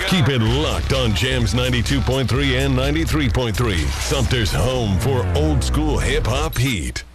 Keep it locked on Jams 92.3 and 93.3. Sumter's home for old school hip hop heat.